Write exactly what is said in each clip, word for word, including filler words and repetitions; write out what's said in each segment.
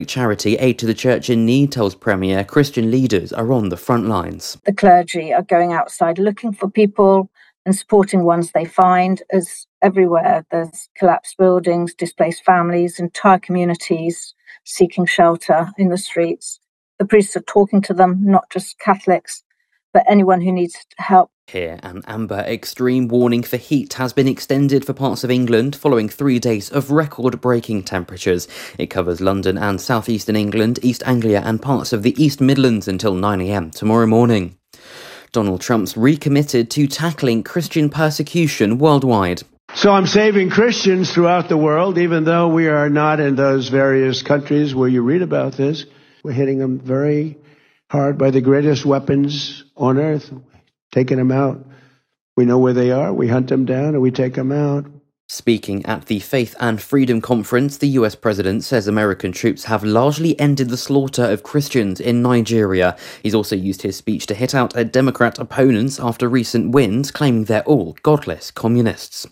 Charity Aid to the Church in Need tells Premier Christian leaders are on the front lines. The clergy are going outside looking for people and supporting ones they find, as everywhere there's collapsed buildings, displaced families, entire communities seeking shelter in the streets. The priests are talking to them, not just Catholics, but anyone who needs help. Here, an amber extreme warning for heat has been extended for parts of England following three days of record-breaking temperatures. It covers London and southeastern England, East Anglia and parts of the East Midlands until nine a m tomorrow morning. Donald Trump's recommitted to tackling Christian persecution worldwide. So I'm saving Christians throughout the world, even though we are not in those various countries where you read about this. We're hitting them very hard by the greatest weapons on earth. Taking them out. We know where they are, we hunt them down, and we take them out. Speaking at the Faith and Freedom Conference, the U S president says American troops have largely ended the slaughter of Christians in Nigeria. He's also used his speech to hit out at Democrat opponents after recent wins, claiming they're all godless communists.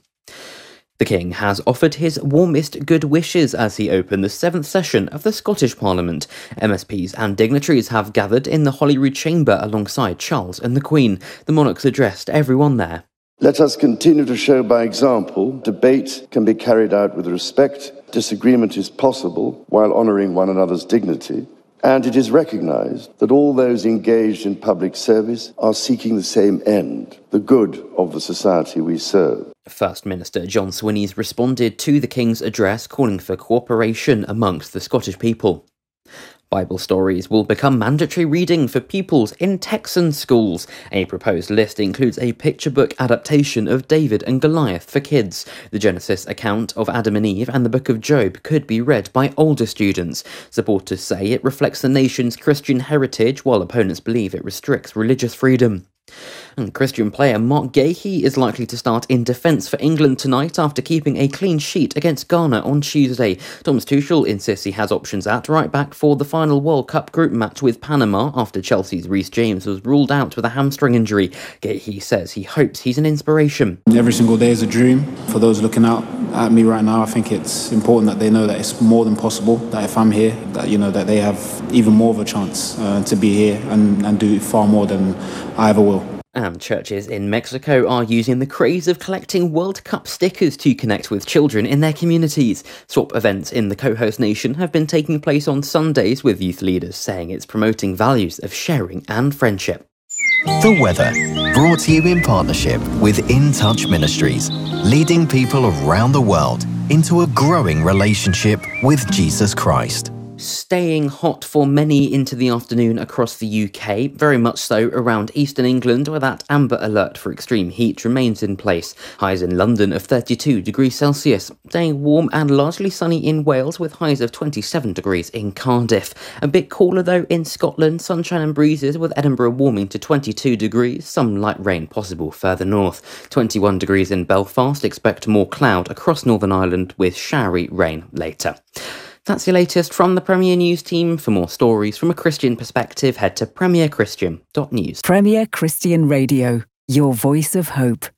The King has offered his warmest good wishes as he opened the seventh session of the Scottish Parliament. M S Ps and dignitaries have gathered in the Holyrood Chamber alongside Charles and the Queen. The monarchs addressed everyone there. Let us continue to show by example debate can be carried out with respect, disagreement is possible while honouring one another's dignity, and it is recognised that all those engaged in public service are seeking the same end, the good of the society we serve. First Minister John Swinney's responded to the King's address, calling for cooperation amongst the Scottish people. Bible stories will become mandatory reading for pupils in Texan schools. A proposed list includes a picture book adaptation of David and Goliath for kids. The Genesis account of Adam and Eve and the Book of Job could be read by older students. Supporters say it reflects the nation's Christian heritage, while opponents believe it restricts religious freedom. And Christian player Mark Gahey is likely to start in defence for England tonight after keeping a clean sheet against Ghana on Tuesday. Thomas Tuchel insists he has options at right back for the final World Cup group match with Panama after Chelsea's Reece James was ruled out with a hamstring injury. Gahey says he hopes he's an inspiration. Every single day is a dream. For those looking out at me right now, I think it's important that they know that it's more than possible, that if I'm here, that you know that they have even more of a chance uh, to be here and, and do far more than I ever will. And churches in Mexico are using the craze of collecting World Cup stickers to connect with children in their communities. Swap events in the co-host nation have been taking place on Sundays, with youth leaders saying it's promoting values of sharing and friendship. The weather, brought to you in partnership with In Touch Ministries, leading people around the world into a growing relationship with Jesus Christ. Staying hot for many into the afternoon across the U K, very much so around eastern England, where that amber alert for extreme heat remains in place. Highs in London of thirty-two degrees Celsius. Staying warm and largely sunny in Wales, with highs of twenty-seven degrees in Cardiff. A bit cooler though in Scotland, sunshine and breezes, with Edinburgh warming to twenty-two degrees, some light rain possible further north. twenty-one degrees in Belfast, expect more cloud across Northern Ireland with showery rain later. That's your latest from the Premier News team. For more stories from a Christian perspective, head to premier christian dot news. Premier Christian Radio, your voice of hope.